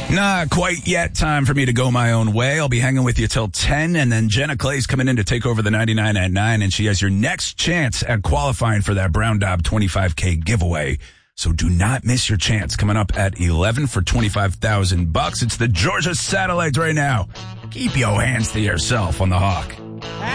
Not quite yet. Time for me to go my own way. I'll be hanging with you till 10, and then Jenna Clay's coming in to take over the 99 at 9, and she has your next chance at qualifying for that Brown Dobb 25K giveaway. So do not miss your chance. Coming up at 11 for $25,000. It's the Georgia Satellites right now. Keep your hands to yourself on the Hawk.